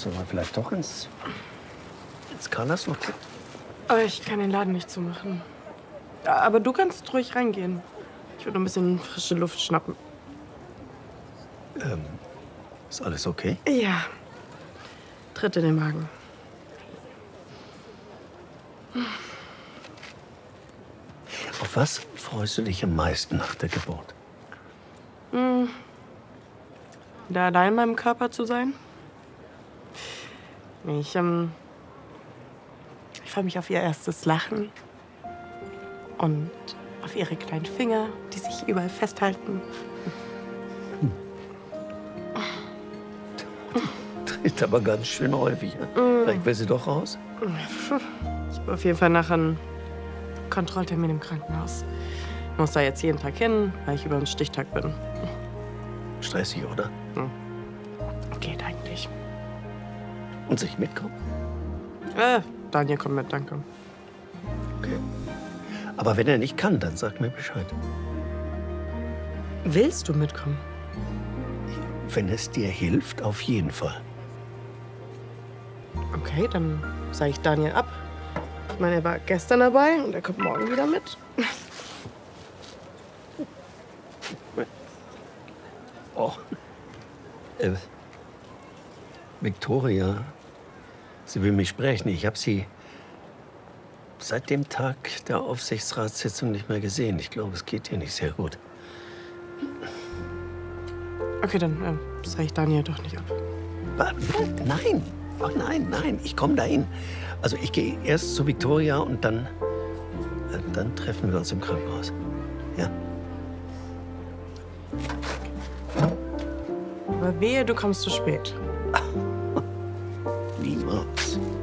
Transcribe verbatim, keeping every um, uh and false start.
Sollen wir vielleicht doch ins, ins Carlas noch gucken? Aber ich kann den Laden nicht zumachen. Aber du kannst ruhig reingehen. Ich würde ein bisschen frische Luft schnappen. Ähm, ist alles okay? Ja. Tritt in den Magen. Auf was freust du dich am meisten nach der Geburt? Hm. Da allein in meinem Körper zu sein. Ich, ähm, ich freue mich auf ihr erstes Lachen und auf ihre kleinen Finger, die sich überall festhalten. Tritt aber ganz schön häufig. Ne? Mm. Vielleicht will sie doch raus? Ich habe auf jeden Fall nachher einen Kontrolltermin im Krankenhaus. Ich muss da jetzt jeden Tag hin, weil ich über den Stichtag bin. Stressig, oder? Hm. Geht eigentlich. Und sich mitkommen? Äh, Daniel kommt mit, danke. Okay. Aber wenn er nicht kann, dann sag mir Bescheid. Willst du mitkommen? Wenn es dir hilft, auf jeden Fall. Okay, dann sage ich Daniel ab. Ich meine, er war gestern dabei und er kommt morgen wieder mit. Oh. Äh, Victoria, sie will mich sprechen. Ich habe sie seit dem Tag der Aufsichtsratssitzung nicht mehr gesehen. Ich glaube, es geht ihr nicht sehr gut. Okay, dann äh, sage ich Daniel doch nicht ab. Nein, oh nein, nein, ich komme dahin. Also ich gehe erst zu Victoria und dann, äh, dann treffen wir uns im Krankenhaus. Ja? Aber wehe, du kommst zu spät. Niemals.